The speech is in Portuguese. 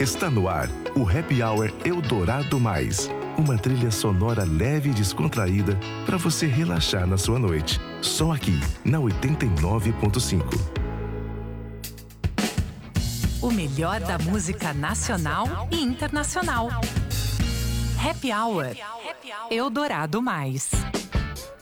Está no ar o Happy Hour Eldorado Mais. Uma trilha sonora leve e descontraída para você relaxar na sua noite. Só aqui, na 89.5. O melhor da música nacional e internacional. Happy Hour Eldorado Mais.